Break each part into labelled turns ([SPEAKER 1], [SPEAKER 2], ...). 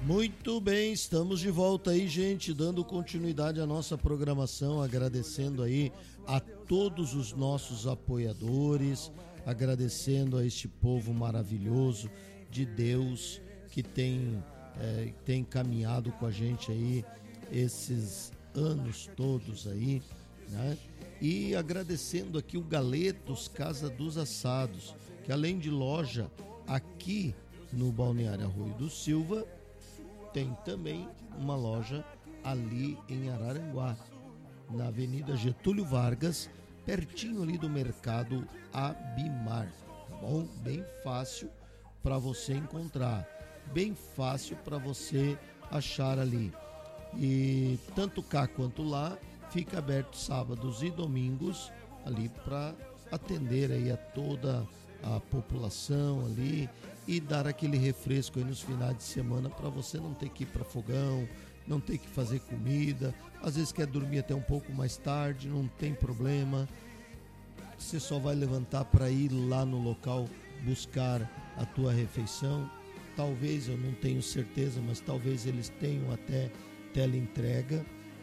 [SPEAKER 1] Muito bem, estamos de volta aí, gente, dando continuidade à nossa programação, agradecendo aí a todos os nossos apoiadores, agradecendo a este povo maravilhoso de Deus que tem caminhado com a gente aí esses anos todos aí, né? E agradecendo aqui o Galetos Casa dos Assados, que além de loja aqui no Balneário Arroio do Silva, tem também uma loja ali em Araranguá, na Avenida Getúlio Vargas, pertinho ali do Mercado Abimar, tá bom? Bem fácil para você encontrar, bem fácil para você achar ali. E tanto cá quanto lá fica aberto sábados e domingos ali para atender aí a toda a população ali e dar aquele refresco aí nos finais de semana para você não ter que ir para fogão, não ter que fazer comida, às vezes quer dormir até um pouco mais tarde, não tem problema, você só vai levantar para ir lá no local buscar a tua refeição. Talvez, eu não tenho certeza, mas talvez eles tenham até teleentrega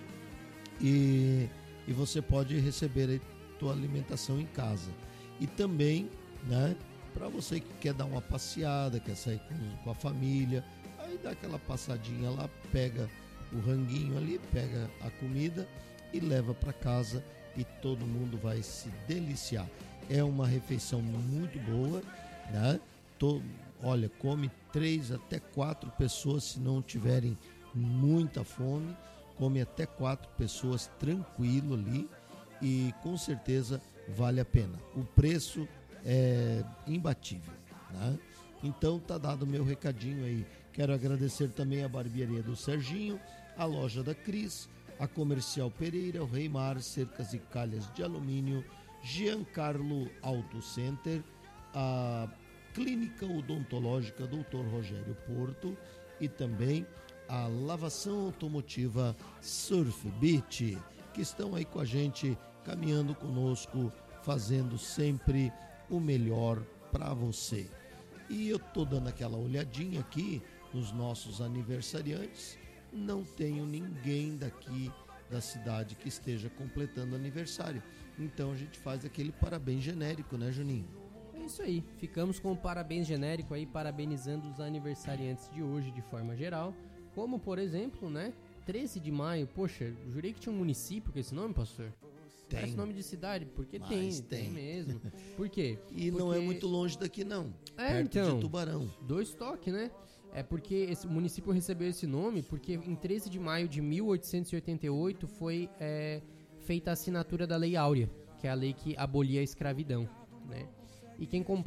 [SPEAKER 1] e você pode receber a tua alimentação em casa. E também, né, para você que quer dar uma passeada, quer sair com a família, aí dá aquela passadinha lá, pega o ranguinho ali, pega a comida e leva para casa e todo mundo vai se deliciar. É uma refeição muito boa, né? Olha, come 3 até 4 pessoas se não tiverem muita fome, come até 4 pessoas tranquilo ali e com certeza vale a pena. O preço é imbatível, né? Então tá dado o meu recadinho aí. Quero agradecer também a barbearia do Serginho, a loja da Cris, a Comercial Pereira, o Reimar, cercas e calhas de alumínio, Giancarlo Auto Center, a Clínica Odontológica Dr. Rogério Porto e também a Lavação Automotiva Surf Beach, que estão aí com a gente, caminhando conosco, fazendo sempre o melhor para você. E eu tô dando aquela olhadinha aqui nos nossos aniversariantes, não tenho ninguém daqui da cidade que esteja completando aniversário, então a gente faz aquele parabéns genérico, né, Juninho?
[SPEAKER 2] É isso aí, ficamos com o parabéns genérico aí, parabenizando os aniversariantes de hoje de forma geral, como por exemplo, né, 13 de maio, poxa, jurei que tinha um município com esse nome, pastor?
[SPEAKER 1] Tem.
[SPEAKER 2] Parece nome de cidade, porque tem mesmo. Por quê?
[SPEAKER 1] E
[SPEAKER 2] porque...
[SPEAKER 1] não é muito longe daqui não,
[SPEAKER 2] perto
[SPEAKER 1] de Tubarão.
[SPEAKER 2] 2 toques, né? É porque esse município recebeu esse nome porque em 13 de maio de 1888 foi feita a assinatura da Lei Áurea, que é a lei que abolia a escravidão, né? E quem